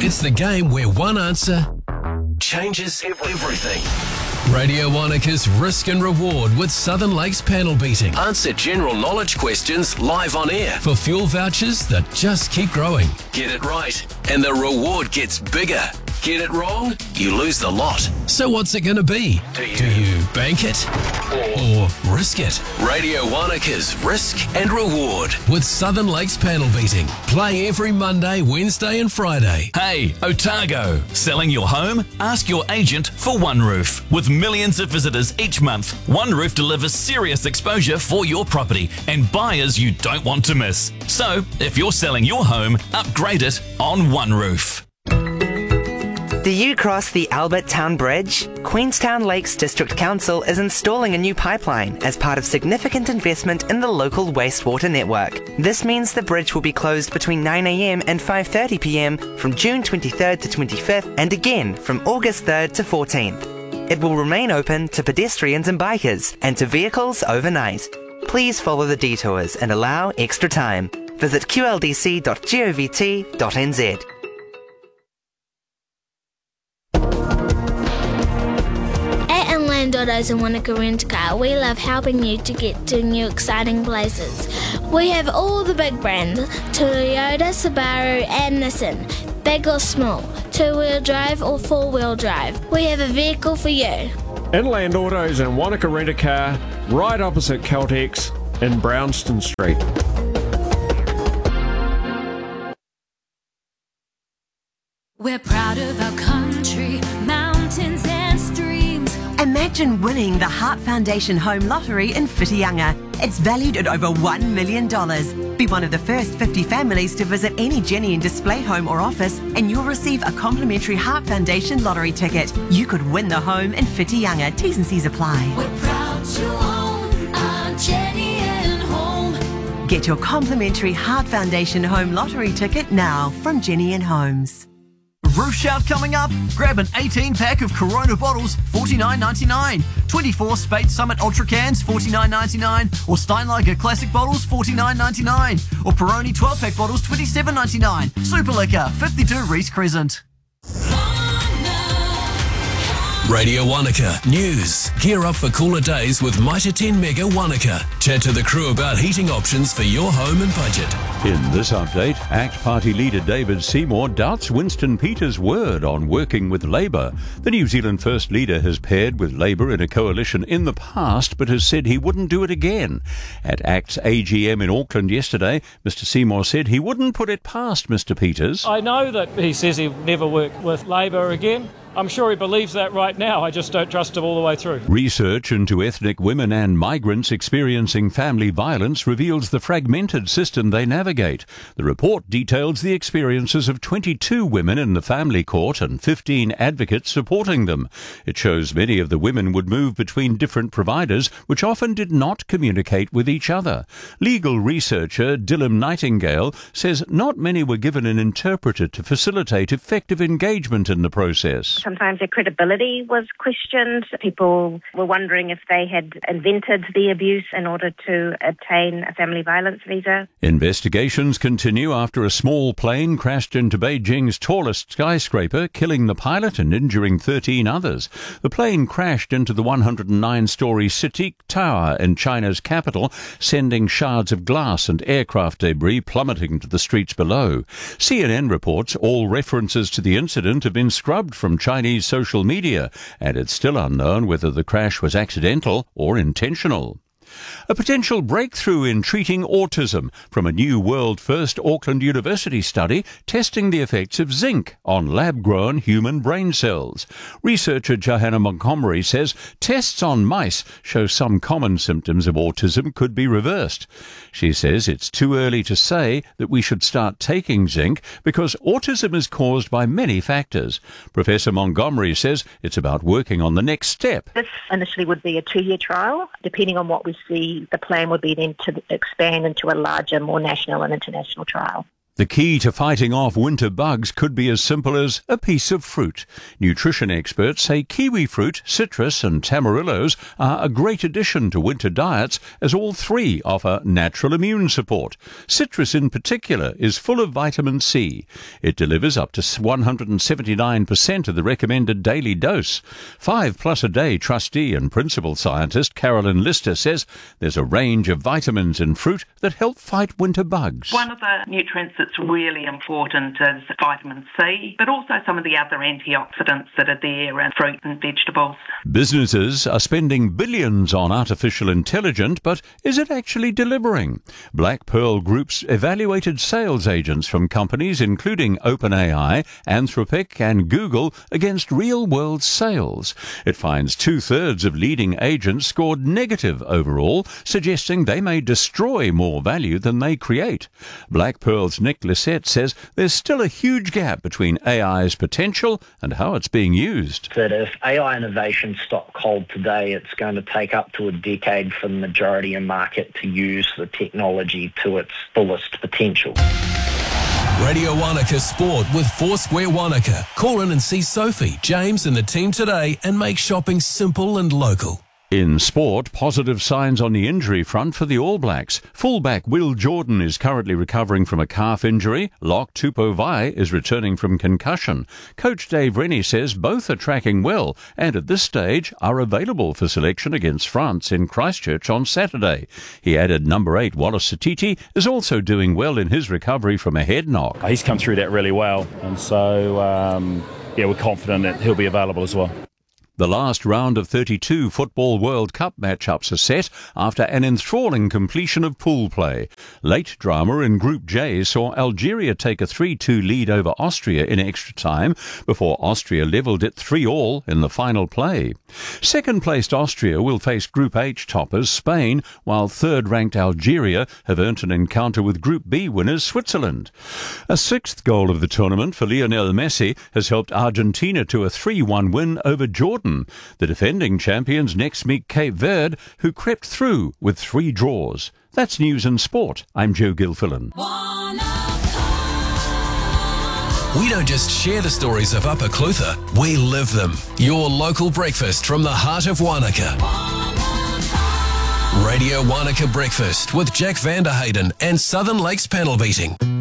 It's the game where one answer changes everything. Radio Wanaka's Risk and Reward with Southern Lakes panel beating. Answer general knowledge questions live on air for fuel vouchers that just keep growing. Get it right, and the reward gets bigger. Get it wrong, you lose the lot. So what's it going to be? Do you bank it or risk it? Radio Wanaka's Risk and Reward with Southern Lakes panel beating. Play every Monday, Wednesday and Friday. Hey, Otago. Selling your home? Ask your agent for One Roof. With millions of visitors each month, One Roof delivers serious exposure for your property and buyers you don't want to miss. So, if you're selling your home, upgrade it on One Roof. Do you cross the Albert Town Bridge? Queenstown Lakes District Council is installing a new pipeline as part of significant investment in the local wastewater network. This means the bridge will be closed between 9 a.m. and 5:30 p.m. from June 23rd to 25th and again from August 3rd to 14th. It will remain open to pedestrians and bikers and to vehicles overnight. Please follow the detours and allow extra time. Visit qldc.govt.nz. Autos and Wanaka Rent a Car, we love helping you to get to new exciting places. We have all the big brands, Toyota, Subaru and Nissan, big or small, two-wheel drive or four-wheel drive. We have a vehicle for you. Inland Autos and Wanaka Rent a Car, right opposite Caltex in Brownston Street. We're proud of our country, mountains and streams. Imagine winning the Heart Foundation Home Lottery in Whitianga. It's valued at over $1 million. Be one of the first 50 families to visit any Jenny and Display home or office and you'll receive a complimentary Heart Foundation lottery ticket. You could win the home in Whitianga. T's and C's apply. We're proud to own our Jenny and Home. Get your complimentary Heart Foundation Home Lottery ticket now from Jenny and Homes. Roof Shout coming up. Grab an 18-pack of Corona bottles, $49.99. 24 Spate Summit Ultra cans, $49.99. Or Steinlager Classic bottles, $49.99. Or Peroni 12-pack bottles, $27.99. Super Liquor, 52 Reese Crescent. Radio Wanaka News. Gear up for cooler days with Mitre 10 Mega Wanaka. Chat to the crew about heating options for your home and budget. In this update, ACT Party leader David Seymour doubts Winston Peters' word on working with Labour. The New Zealand First Leader has paired with Labour in a coalition in the past, but has said he wouldn't do it again. At ACT's AGM in Auckland yesterday, Mr Seymour said he wouldn't put it past Mr Peters. I know that he says he'll never work with Labour again. I'm sure he believes that right now. I just don't trust him all the way through. Research into ethnic women and migrants experiencing family violence reveals the fragmented system they navigate. The report details the experiences of 22 women in the family court and 15 advocates supporting them. It shows many of the women would move between different providers, which often did not communicate with each other. Legal researcher Dylan Nightingale says not many were given an interpreter to facilitate effective engagement in the process. Sometimes their credibility was questioned. People were wondering if they had invented the abuse in order to obtain a family violence visa. Investigations continue after a small plane crashed into Beijing's tallest skyscraper, killing the pilot and injuring 13 others. The plane crashed into the 109-story Sitik Tower in China's capital, sending shards of glass and aircraft debris plummeting to the streets below. CNN reports all references to the incident have been scrubbed from Chinese social media, and it's still unknown whether the crash was accidental or intentional. A potential breakthrough in treating autism from a new world-first Auckland University study testing the effects of zinc on lab-grown human brain cells. Researcher Johanna Montgomery says tests on mice show some common symptoms of autism could be reversed. She says it's too early to say that we should start taking zinc because autism is caused by many factors. Professor Montgomery says it's about working on the next step. This initially would be a 2-year trial. Depending on what we see, the plan would be then to expand into a larger, more national and international trial. The key to fighting off winter bugs could be as simple as a piece of fruit. Nutrition experts say kiwi fruit, citrus and tamarillos are a great addition to winter diets, as all three offer natural immune support. Citrus in particular is full of vitamin C. It delivers up to 179% of the recommended daily dose. 5+ a Day trustee and principal scientist Carolyn Lister says there's a range of vitamins in fruit that help fight winter bugs. One of the nutrients that's really important is vitamin C, but also some of the other antioxidants that are there in fruit and vegetables. Businesses are spending billions on artificial intelligence, but is it actually delivering? Black Pearl Group's evaluated sales agents from companies including OpenAI, Anthropic and Google against real-world sales. It finds 2/3 of leading agents scored negative overall, suggesting they may destroy more value than they create. Black Pearl's Nick Lissette says there's still a huge gap between AI's potential and how it's being used. That if AI innovation stopped cold today, it's going to take up to a decade for the majority of market to use the technology to its fullest potential. Radio Wanaka Sport with Foursquare Wanaka. Call in and see Sophie, James and the team today and make shopping simple and local. In sport, positive signs on the injury front for the All Blacks. Fullback Will Jordan is currently recovering from a calf injury. Lock Tupovai is returning from concussion. Coach Dave Rennie says both are tracking well and at this stage are available for selection against France in Christchurch on Saturday. He added number 8 Wallace Satiti is also doing well in his recovery from a head knock. He's come through that really well, and so we're confident that he'll be available as well. The last round of 32 Football World Cup matchups are set after an enthralling completion of pool play. Late drama in Group J saw Algeria take a 3-2 lead over Austria in extra time before Austria levelled it 3-3 in the final play. Second-placed Austria will face Group H toppers Spain, while third-ranked Algeria have earned an encounter with Group B winners Switzerland. A sixth goal of the tournament for Lionel Messi has helped Argentina to a 3-1 win over Jordan. The defending champions next meet Cape Verde, who crept through with 3 draws. That's news and sport. I'm Joe Gilfillan. We don't just share the stories of Upper Clutha, we live them. Your local breakfast from the heart of Wanaka. Radio Wanaka Breakfast with Jack Vanderhayden and Southern Lakes Panel Beating.